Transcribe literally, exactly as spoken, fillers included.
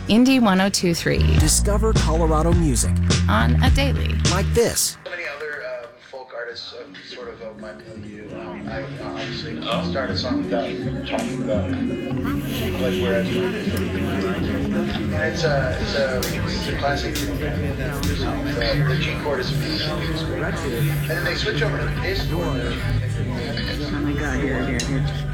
Indie one oh two point three. Discover Colorado music on a daily. like this. So many other uh, folk artists, uh, sort of of my milieu. Um, I uh, obviously started a song about talking about like where I and it's a it's a it's a classic. Um, the, the G chord is and then they switch over to the bass chord. Oh my God! Here, here, here.